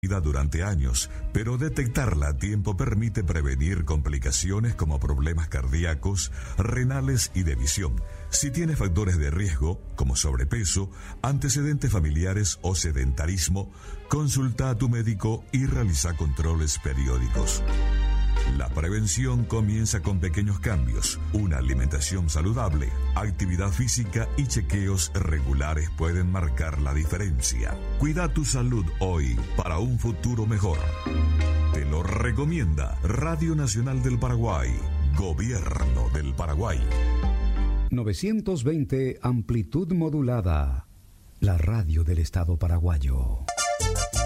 durante años, pero detectarla a tiempo permite prevenir complicaciones como problemas cardíacos, renales y de visión. Si tienes factores de riesgo, como sobrepeso, antecedentes familiares o sedentarismo, consulta a tu médico y realiza controles periódicos. La prevención comienza con pequeños cambios. Una alimentación saludable, actividad física y chequeos regulares pueden marcar la diferencia. Cuida tu salud hoy para un futuro mejor. Te lo recomienda Radio Nacional del Paraguay, Gobierno del Paraguay. 920 amplitud modulada, la radio del Estado paraguayo.